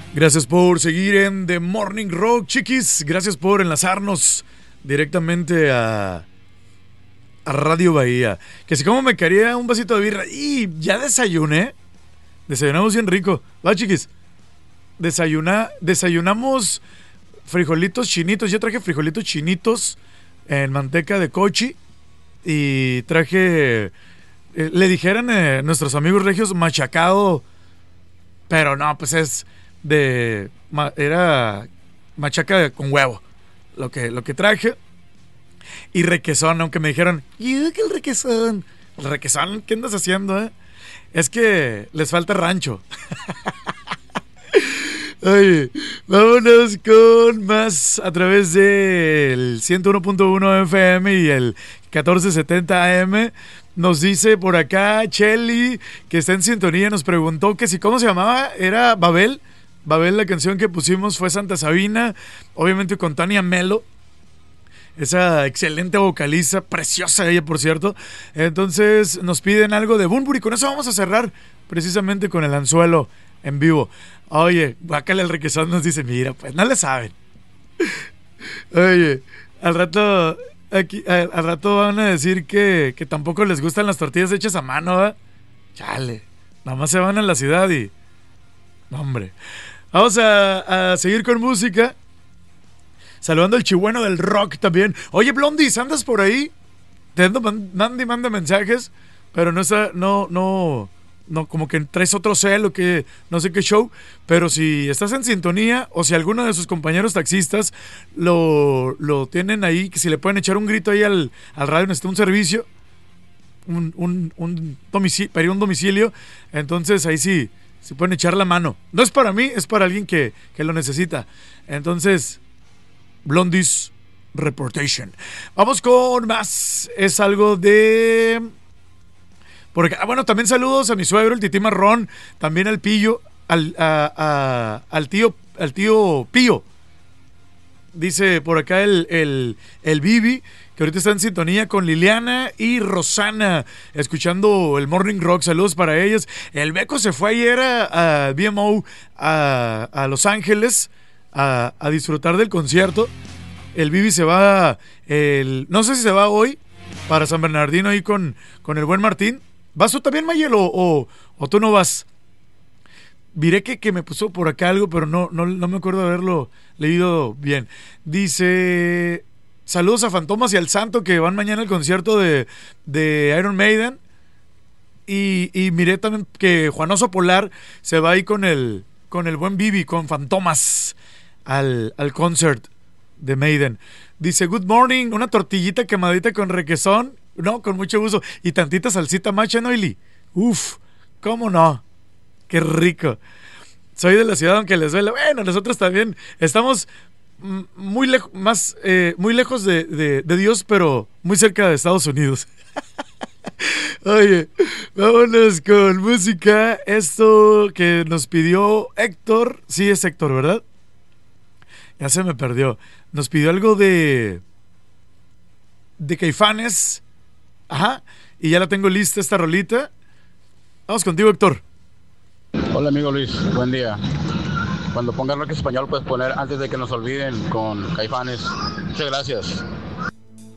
Gracias por seguir en The Morning Rock, chiquis. Gracias por enlazarnos directamente a Radio Bahía. Que si como me quería un vasito de birra. Y ya desayuné. Desayunamos bien rico. Va, chiquis. Desayunamos frijolitos chinitos. Yo traje frijolitos chinitos en manteca de cochi. Y traje... le dijeran nuestros amigos regios machacado. Pero no, pues es... era machaca con huevo lo que traje y requesón, aunque me dijeron que el requesón, ¿qué andas haciendo? Es que les falta rancho. Oye, vámonos con más a través del 101.1 FM y el 1470 AM. Nos dice por acá Chelly, que está en sintonía, nos preguntó que si cómo se llamaba, era Babel, la canción que pusimos fue Santa Sabina, obviamente con Tania Melo, esa excelente vocalista, preciosa ella por cierto. Entonces nos piden algo de Bunbury, con eso vamos a cerrar precisamente con el anzuelo en vivo. Oye, Guácala el requesón nos dice, mira, pues no le saben. Oye, al rato van a decir que tampoco les gustan las tortillas hechas a mano, ¿eh? Chale, nada más se van a la ciudad y... No, hombre. Vamos a seguir con música. Saludando al chihueno del rock también. Oye, Blondis, ¿andas por ahí? Te ando manda mensajes, pero no, como que traes otro cel o que no sé qué show. Pero si estás en sintonía o si alguno de sus compañeros taxistas lo tienen ahí, que si le pueden echar un grito ahí al radio, necesita un servicio, pedir un domicilio, entonces ahí sí. Si pueden echar la mano. No es para mí, es para alguien que lo necesita. Entonces, Blondis Reportation. Vamos con más. Es algo de... Porque, bueno, también saludos a mi suegro, el Tití Marrón. También al Pillo. Al tío Pío. Dice por acá el Bibi, que ahorita está en sintonía con Liliana y Rosana, escuchando el Morning Rock. Saludos para ellas. El Beco se fue ayer a BMO a Los Ángeles a disfrutar del concierto. El Bibi se va, no sé si se va hoy para San Bernardino ahí con el buen Martín. ¿Vas tú también, Mayel, o tú no vas? Miré que me puso por acá algo, pero no me acuerdo de haberlo leído bien. Dice... Saludos a Fantomas y al Santo, que van mañana al concierto de Iron Maiden. Y miré también que Juanoso Polar se va ahí con el buen Bibi, con Fantomas, al concert de Maiden. Dice, good morning, una tortillita quemadita con requesón. No, con mucho gusto. Y tantita salsita macha, Noily. Uf, ¿cómo no? Qué rico. Soy de la ciudad, aunque les duele. Bueno, nosotros también estamos... muy lejos de Dios, pero muy cerca de Estados Unidos. Oye, vámonos con música. Esto que nos pidió Héctor. Sí, es Héctor, ¿verdad? Ya se me perdió. Nos pidió algo de Caifanes. Ajá. Y ya la tengo lista esta rolita. Vamos contigo, Héctor. Hola, amigo Luis. Buen día. Cuando pongas rock español, puedes poner Antes de que nos olviden con Caifanes. Muchas gracias.